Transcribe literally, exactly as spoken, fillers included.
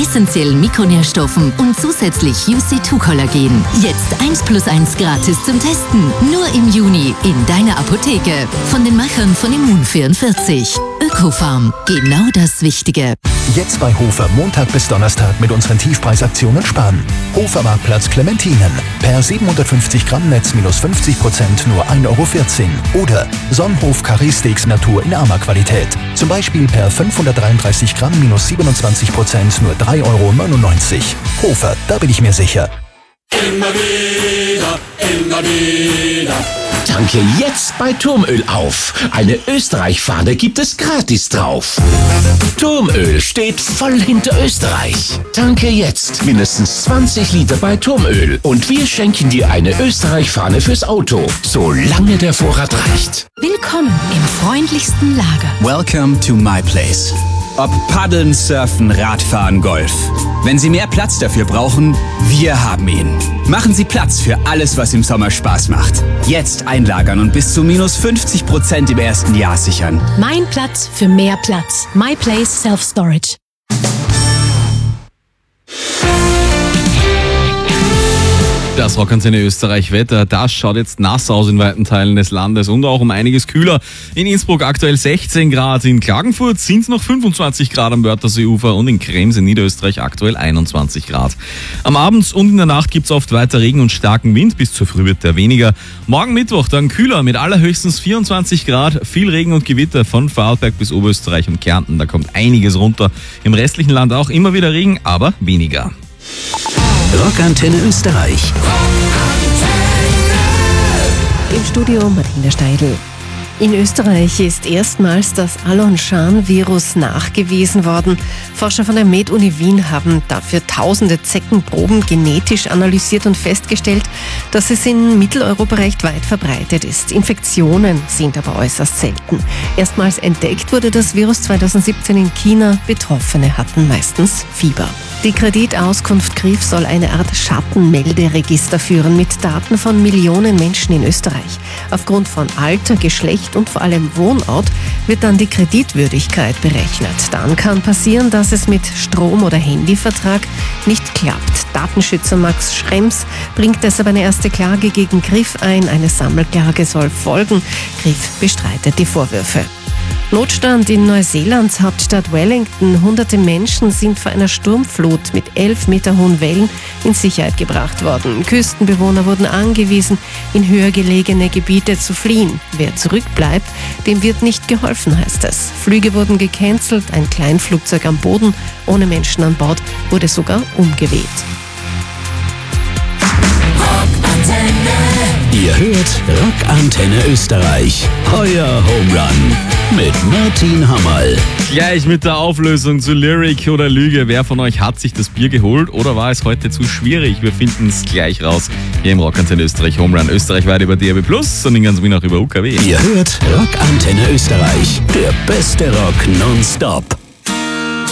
essentiellen Mikronährstoffen und zusätzlich U C zwei Kollagen. Jetzt eins plus eins gratis zum Testen. Nur im Juni in deiner Apotheke. Von den Machern von Immun vierundvierzig. Ökofarm. Genau das Wichtige. Jetzt bei Hofer Montag bis Donnerstag mit unseren Tiefpreisaktionen sparen. Hofer Marktplatz Clementinen. Per siebenhundertfünfzig Gramm Netz minus fünfzig Prozent nur ein Euro vierzehn. Oder Sonnenhof Carré Steaks Natur in armer Qualität. Zum Beispiel per fünfhundertdreiunddreißig Gramm minus siebenundzwanzig Prozent nur drei Euro neunundneunzig. Hofer, da bin ich mir sicher. Immer wieder, immer wieder. Tanke jetzt bei Turmöl auf. Eine Österreich-Fahne gibt es gratis drauf. Turmöl steht voll hinter Österreich. Tanke jetzt mindestens zwanzig Liter bei Turmöl und wir schenken dir eine Österreich-Fahne fürs Auto, solange der Vorrat reicht. Willkommen im freundlichsten Lager. Welcome to my place. Ob Paddeln, Surfen, Radfahren, Golf. Wenn Sie mehr Platz dafür brauchen, wir haben ihn. Machen Sie Platz für alles, was im Sommer Spaß macht. Jetzt einlagern und bis zu minus fünfzig Prozent im ersten Jahr sichern. Mein Platz für mehr Platz. My Place Self Storage. Das Rockantenne Österreich-Wetter, das schaut jetzt nass aus in weiten Teilen des Landes und auch um einiges kühler. In Innsbruck aktuell sechzehn Grad, in Klagenfurt sind es noch fünfundzwanzig Grad am Wörtherseeufer und in Krems in Niederösterreich aktuell einundzwanzig Grad. Am Abend und in der Nacht gibt es oft weiter Regen und starken Wind, bis zur Früh wird der weniger. Morgen Mittwoch dann kühler mit allerhöchstens vierundzwanzig Grad, viel Regen und Gewitter von Vorarlberg bis Oberösterreich und Kärnten, da kommt einiges runter. Im restlichen Land auch immer wieder Regen, aber weniger. Rockantenne Österreich. Im Studio Martina Steidl. In Österreich ist erstmals das Alon-Schan-Virus nachgewiesen worden. Forscher von der Med-Uni Wien haben dafür tausende Zeckenproben genetisch analysiert und festgestellt, dass es in Mitteleuropa recht weit verbreitet ist. Infektionen sind aber äußerst selten. Erstmals entdeckt wurde das Virus zweitausendsiebzehn in China. Betroffene hatten meistens Fieber. Die Kreditauskunft K R I F soll eine Art Schattenmelderegister führen mit Daten von Millionen Menschen in Österreich. Aufgrund von Alter, Geschlecht und vor allem Wohnort wird dann die Kreditwürdigkeit berechnet. Dann kann passieren, dass es mit Strom- oder Handyvertrag nicht klappt. Datenschützer Max Schrems bringt deshalb eine erste Klage gegen K R I F ein. Eine Sammelklage soll folgen. K R I F bestreitet die Vorwürfe. Notstand in Neuseelands Hauptstadt Wellington. Hunderte Menschen sind vor einer Sturmflut mit elf Meter hohen Wellen in Sicherheit gebracht worden. Küstenbewohner wurden angewiesen, in höher gelegene Gebiete zu fliehen. Wer zurückbleibt, dem wird nicht geholfen, heißt es. Flüge wurden gecancelt, ein Kleinflugzeug am Boden ohne Menschen an Bord wurde sogar umgeweht. Ihr hört Rockantenne Österreich. Euer Home Run mit Martin Hammerl. Gleich mit der Auflösung zu Lyric oder Lüge. Wer von euch hat sich das Bier geholt oder war es heute zu schwierig? Wir finden es gleich raus hier im Rockantenne Österreich Home Run. Österreichweit über D A B plus und in ganz Wien auch über U K W. Ihr hört Rockantenne Österreich. Der beste Rock nonstop.